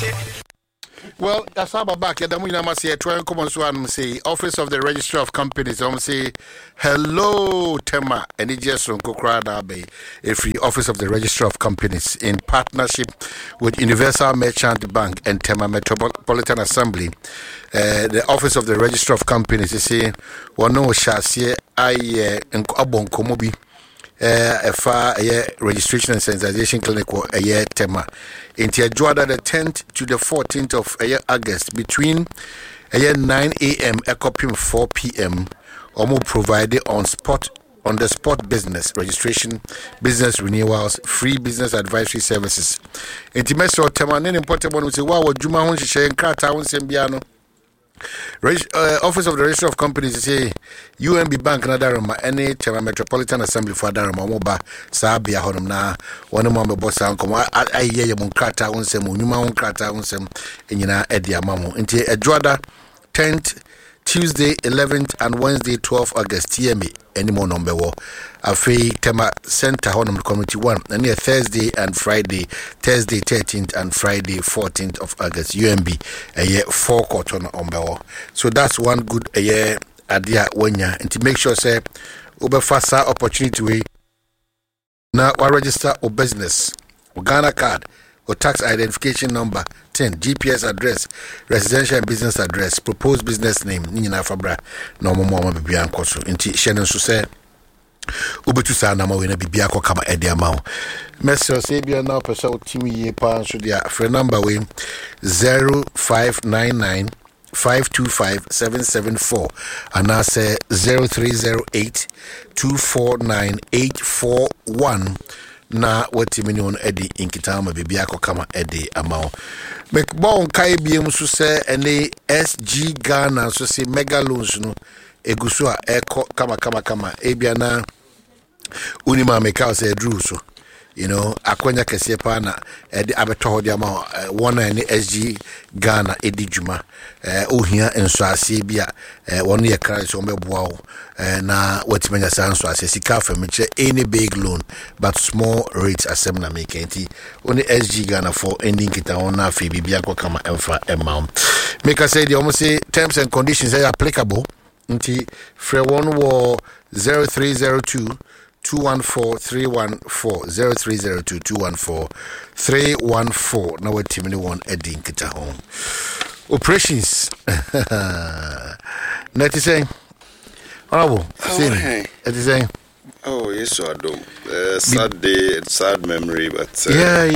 Well, that's about back. Yeah, I'm say trying come on so I'm say Office of the Registrar of Companies. I'm say hello Tema and it just on Kokrada Bay, free Office of the Registrar of Companies in partnership with Universal Merchant Bank and Tema Metropolitan Assembly. The Office of the Registrar of Companies is saying one no shall I abon komobi. Registration and sensitization clinic or a year tema into a Juada the 10th to the 14th of August between 9 a.m. a copy 4 p.m. or more provided on the spot business registration, business renewals, free business advisory services. Intimacy tema nene important one say wow Juma hon she nkata won sembiano. Office of the Registrar of Companies say UMB Bank na Darama any Tema Metropolitan Assembly for Darama moba sabia honum na one mama boss ankom aye ye munkrata unsem unuma unkrata unsem enyina edi amamo nti adwoada 10th Tuesday 11th and Wednesday 12th August TMA any more number wo afi Tema Center honum community 1 and Thursday and Friday 13th and Friday 14th of August UMB a year 4 quarter on bewo. So that's one good a year idea wenya and to make sure say ube fasa opportunity we now register or business or Ghana card or tax identification number 10 GPS address residential and business address proposed business name nina fabra no more bibia nkoso nti shenen so say ubetu sa na ma we na bibia ko kama ede ama message say bia na pesa otimi ye pa so dia free number we 0599 525-774 and I say 0308-249-841 na wati mini on edi inkitama bibi yako kama edi amao mekbon kai biem so se ene SG Ghana so se mega loans no eguso a eko kama ebia na unima meka se drew so you know akwanya kese pa na edi abeto hodi ama one ene SG Ghana edi juma ohia enso ase bia one ye kra so mbeboa wo na watimanya sanso ase sika famiche any big loan but small rates asem na make enti only SG Ghana for ending kita ona fe bibia ko kama emfa amount make I say the almost say terms and conditions are applicable nti free one wo 0302 214-314 0302-214-314 na watimini one edin kita home operations net is saying honorable it is saying oh yes so I don't sad day sad memory but yeah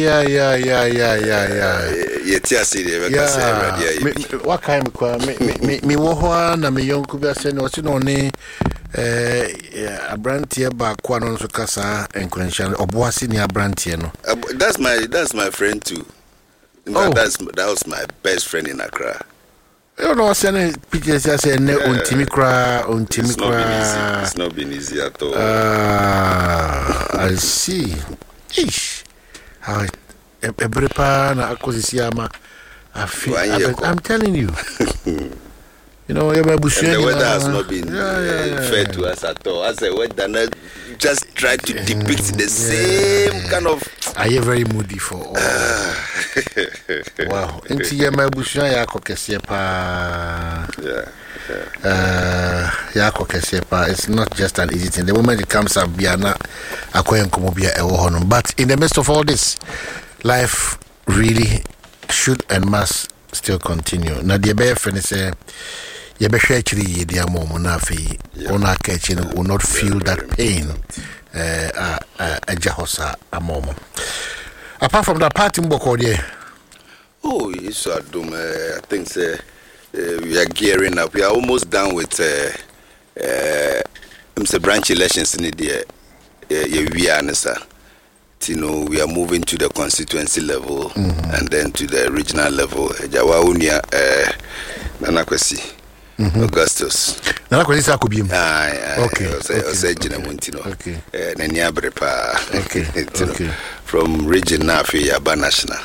what kind me wo ho na me yonku bia se no si no ne abrantie ba kwa no so kasa enkwenshal oboase ni abrantie no that's my friend too. That was my best friend in Accra. You know, sending pictures as a ne untimikra. It's not been easy at all. I see. Ish. How ebrepa na akozisiama. I'm telling you. You know, the weather has not been fair to us at all. As a weather, just try to depict the same kind of. Are you very moody for all? Wow. Into your Mabushia Yako Kesiepa. Yako Kesiepa. It's not just an easy thing. The moment it comes up, Biana Akoyan Komobia Ewohonum. But in the midst of all this, life really should and must still continue. Now, the bear friend say. You be actually the amount na fi ona catching will not feel that pain a jahosa amount. Apart from that party mboko there. Oh yes I think we are gearing up. We are almost done with branch elections in the we are you know we are moving to the constituency level and then to the regional level. Jawaunia Nanakwesi Augustus. Nana kwezi sa kubiem. Okay. Okay. Nenia brepa. Okay. From region Nafi Yaba National.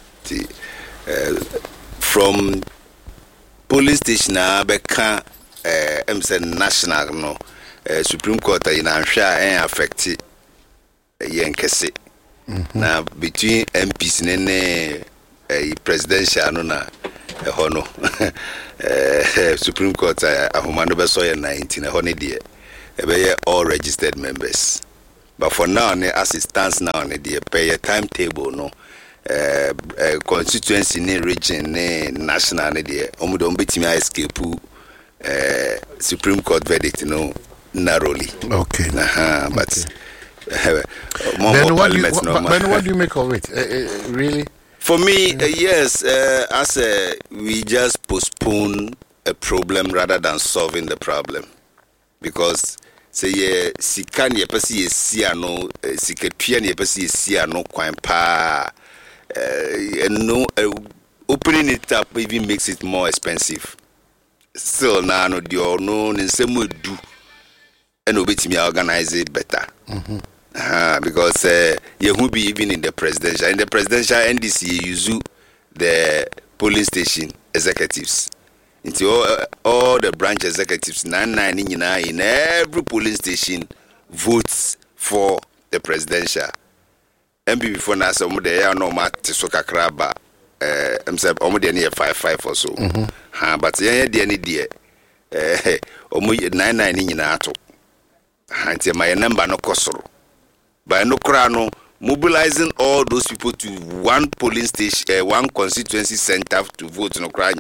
From police station Beka national no Supreme Court in Ansha affect Yankese. Now between MPs nene presidential no na hono Supreme Court ahomano be so 19 hono de be all registered members. But for now, as it stands now, the pay a timetable no constituency ni region ni national ni the don't beat me escape Supreme Court verdict no narrowly. Okay. But then what do you make of it? Really? For me, yes. As we just postpone a problem rather than solving the problem, because say sikan ye pesi ye sia no siketua ne pesi ye sia no kwan pa no opening it up even makes it more expensive. Still now no the no nsemu do and obetimi organize it better. Because you will be even in the presidential NDC use the polling station executives. Into all the branch executives, 9 in every polling station votes for the presidential. MB before now, some of the no matter so kakraba, almost near 5 or so. But yeah, the any dear, almost 9 in ato. Until my number no kosoro. By no crano, mobilizing all those people to one polling station, one constituency center to vote no crime.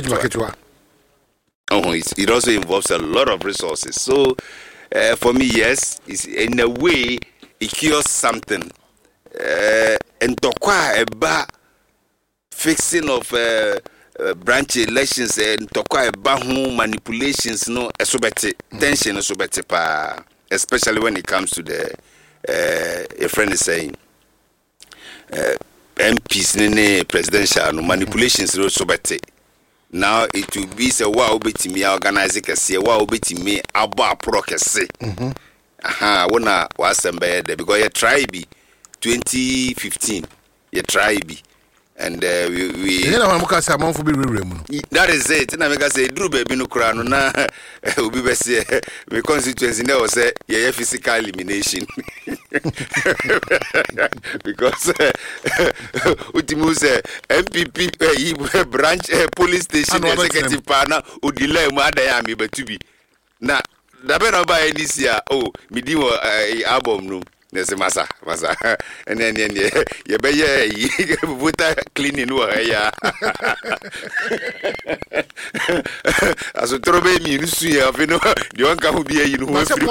It also involves a lot of resources. So, for me, yes, it's in a way it cures something. And tokwa eba fixing of branch elections and tokwa eba manipulations no esobete tension esobete pa, especially when it comes to the a friend is saying MPs nene presidential no manipulations no esobete. Now it will be say wa obetimi organize kese wa obetimi abo apro kese wona wa sembe there because you try be 2015 you try be and we that is it na make say duru baby no kura no na obi be say me constituency na was say yeah physical elimination because ultimu say MPP branch police station executive partner odile mu adan me betubi na da be no ba this year me di album no Nese masa and then you be voter cleaning ya as trobe mi nusu ya fe no the one can be you know so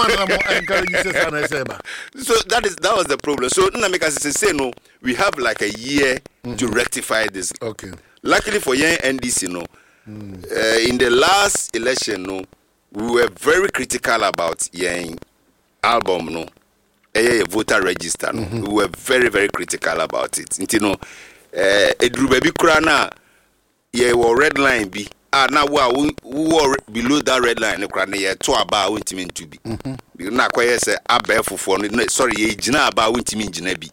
that was the problem. So na make us say no, we have like a year to rectify this. Okay, luckily for young NDC no in the last election no we were very critical about young album no a voter register. We were very, very critical about it. You know, Edru baby krana ye were red line be. Now we were below that red line. Krana ye to aba wintimin to be. Na kwa ye say abe fufu. Sorry, ye jina aba wintimin jina bi.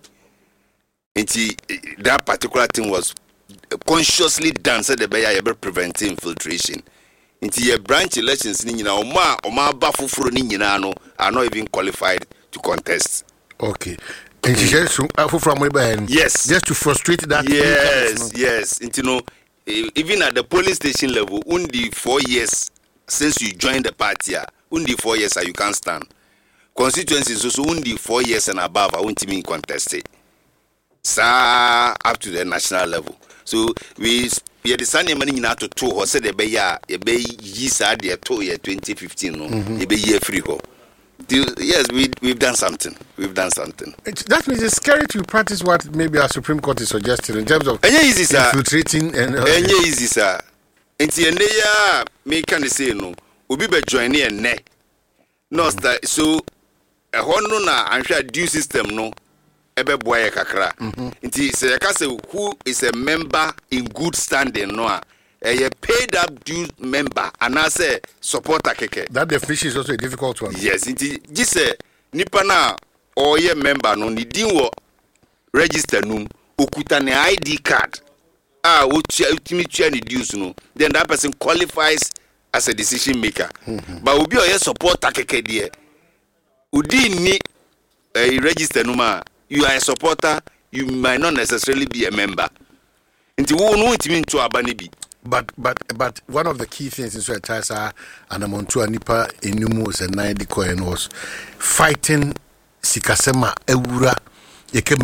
That particular thing was consciously done so the beya ye be preventing infiltration. Ye branch elections ni nyina oma aba fufu ni nyina no are not even qualified to contest. Okay. And yes. Just to frustrate that. Yes. And you know, even at the polling station level, only 4 years since you joined the party, only 4 years you can't stand. Constituencies also only 4 years and above I won't even contest it. So up to the national level. So we are the same money now to 2 or said the bay years at the 2015 no be year free ho. Yes, we've done something. That means it's scary to practice what maybe our Supreme Court is suggesting in terms of infiltrating and easy, sir. And the me can say no. Ubi be joining and ne. No, so a hono na I'm sure due system no. Ebe boy kakra. Inti say who is a member in good standing no. A paid up due member and I say supporter keke. That definition is also a difficult one. Yes, it is. This nipana or ye member no ni dinwo register num okuta ne ID card. Ultimately ni dues no. Then that person qualifies as a decision maker. But ubi or ye supporter keke die. Udi ni register numa. You are a supporter. You might not necessarily be a member. nti wo no ntimi nto aba ne bi. But one of the key things in Swatasa and Amontu Anipa Enumu was a 90 coin was fighting Sikasema Eura. You came